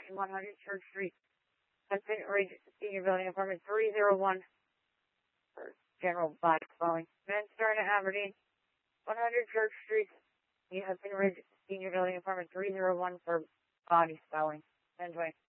location 100 Church Street, Hudson Ridge, Senior Building, Apartment 301 for general body swelling. Men starting at Aberdeen, 100 Church Street, Hudson Ridge, Senior Building, Apartment 301 for body swelling. Enjoy.